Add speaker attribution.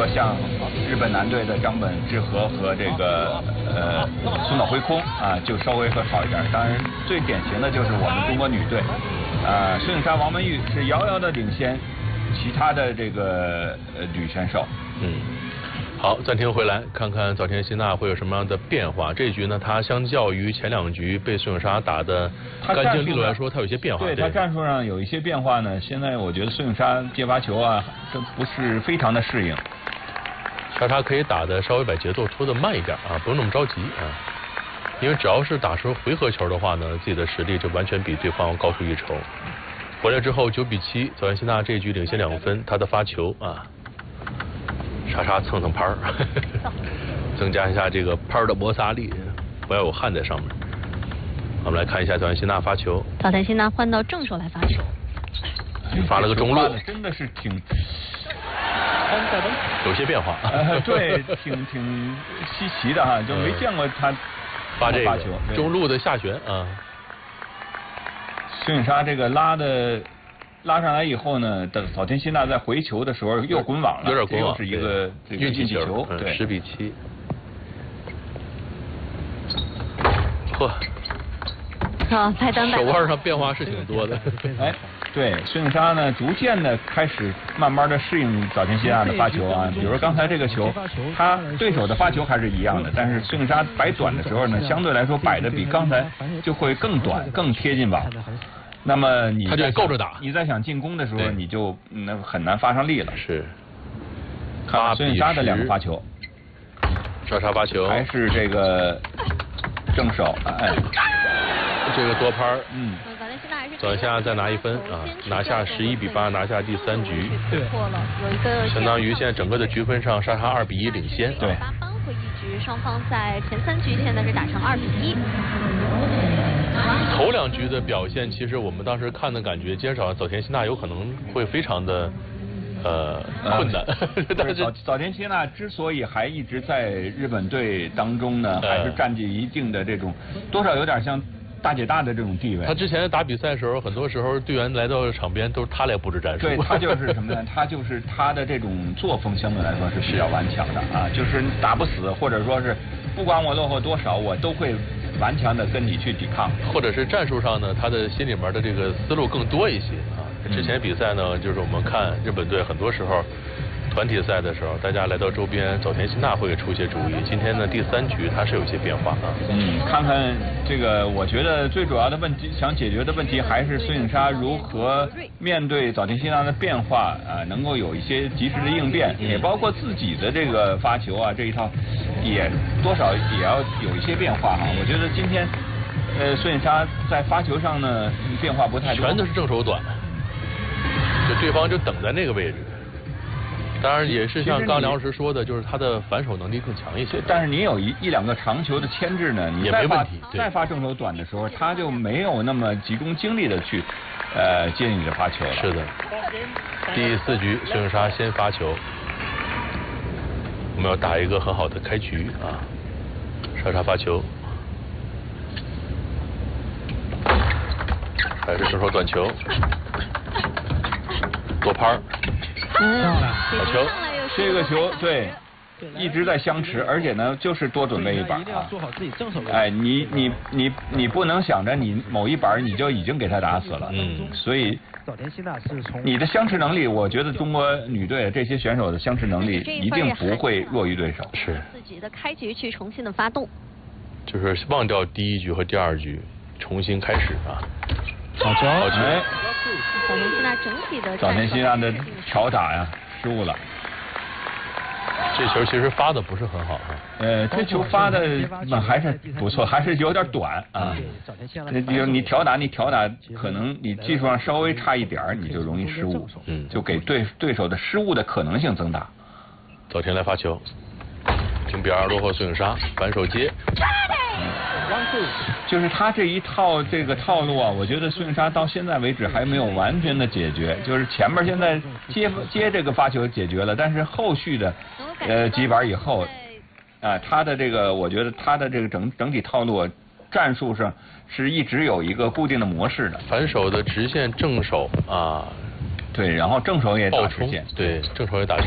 Speaker 1: 像日本男队的张本智和和这个松岛辉空啊，就稍微会好一点。当然，最典型的就是我们中国女队，孙颖莎、王文玉是遥遥的领先其他的这个女选手。
Speaker 2: 好，暂停回来，看看早田希娜会有什么样的变化。这一局呢，她相较于前2局被孙颖莎打的干净利落来说，她有些变化。
Speaker 1: 对，她战术上有一些变化呢。现在我觉得孙颖莎接发球啊，这不是非常的适应。
Speaker 2: 莎莎可以打的稍微把节奏拖得慢一点啊，不用那么着急啊。因为只要是打出回合球的话呢，自己的实力就完全比对方高出一筹。回来之后9比7，早田希娜这一局领先2分，她的发球啊。莎莎蹭蹭拍儿，增加一下这个拍儿的摩擦力，不要有汗在上面。我们来看一下早田希娜发球。
Speaker 3: 早田希娜换到正手来发球，
Speaker 2: 发了个中路，
Speaker 1: 真的是挺
Speaker 2: 有些变化。
Speaker 1: 对，挺稀奇的哈，就没见过他
Speaker 2: 发这个
Speaker 1: 球
Speaker 2: 中路的下旋啊。
Speaker 1: 孙颖莎这个拉上来以后呢，等早田希娜在回球的时候又滚网了，
Speaker 2: 有点滚网，
Speaker 1: 是一个运气球。对
Speaker 2: ，10比7。呵，
Speaker 3: 拍单
Speaker 2: 手腕上变化是挺多的。
Speaker 1: 哎，对，孙颖莎呢，逐渐的开始慢慢的适应早田希娜的发球啊。比如刚才这个球，他对手的发球还是一样的，但是孙颖莎摆短的时候呢，相对来说摆的比刚才就会更短，更贴近网。那么你
Speaker 2: 他就够着打，
Speaker 1: 你在想进攻的时候，你就很难发上力了。
Speaker 2: 是。
Speaker 1: 看孙颖莎的2个发球，
Speaker 2: 莎莎发球
Speaker 1: 还是这个正手，哎，
Speaker 2: 这个多拍。
Speaker 3: 早田希娜
Speaker 2: 再拿1分啊，拿下11比8，拿下第3局。
Speaker 3: 对，有一个
Speaker 2: 相当于现在整个的局分上，莎莎2比1领先。
Speaker 1: 对。
Speaker 3: 扳回一局，双方在前3局现在是打成2比1。
Speaker 2: 头2局的表现，其实我们当时看的感觉，今天早上早田希娜有可能会非常的困难。
Speaker 1: 但是早田希娜之所以还一直在日本队当中呢，还是占据一定的这种多少有点像大姐大的这种地位。
Speaker 2: 他之前打比赛的时候，很多时候队员来到场边都是他来布置战术。
Speaker 1: 对，他就是什么呢？他就是他的这种作风相对来说是比较顽强的啊，就是打不死，或者说是不管我落后多少，我都会顽强的跟你去抵抗。
Speaker 2: 或者是战术上呢，他的心里面的这个思路更多一些啊。之前比赛呢，就是我们看日本队很多时候团体赛的时候，大家来到周边，早田希娜会出一些主意。今天呢，第3局他是有些变化啊。
Speaker 1: 看看这个，我觉得最主要的问题，想解决的问题还是孙颖莎如何面对早田希娜的变化啊，能够有一些及时的应变，也包括自己的这个发球啊这一套，也多少也要有一些变化哈。我觉得今天孙颖莎在发球上呢变化不太多，
Speaker 2: 全都是正手短，就对方就等在那个位置。当然也是像刚梁老师说的，就是他的反手能力更强一些。
Speaker 1: 但是你有一两个长球的牵制呢，你再发正手短的时候，他就没有那么集中精力的去接你的发球了。
Speaker 2: 是的。第4局，孙颖莎先发球，我们要打一个很好的开局啊。莎莎发球，还是正手短球，多拍儿。好球，
Speaker 1: 这个球对，一直在相持，而且呢，就是多准备一板啊。哎，你不能想着你某一板你就已经给他打死了。所以你的相持能力，我觉得中国女队这些选手的相持能力一定不会弱于对手。
Speaker 2: 是。
Speaker 3: 4局的开局去重新的发动，
Speaker 2: 就是忘掉第1局和第2局，重新开始啊。
Speaker 1: 好球！哎，
Speaker 3: 早田希娜整体的
Speaker 1: 早田希娜的挑打呀失误了。
Speaker 2: 这球其实发的不是很好啊。
Speaker 1: 这球发的还是不错，还是有点短啊。你挑打，可能你技术上稍微差一点你就容易失误，就给对手的失误的可能性增大。
Speaker 2: 早田来发球，0比2落后孙颖莎，反手接。
Speaker 1: 就是他这一套这个套路啊，我觉得孙颖莎到现在为止还没有完全的解决。就是前面现在接这个发球解决了，但是后续的几板以后啊，他的这个我觉得他的这个整体套路战术上是一直有一个固定的模式的。
Speaker 2: 反手的直线正手啊，
Speaker 1: 对，然后正手也打直线，
Speaker 2: 对，正手也打。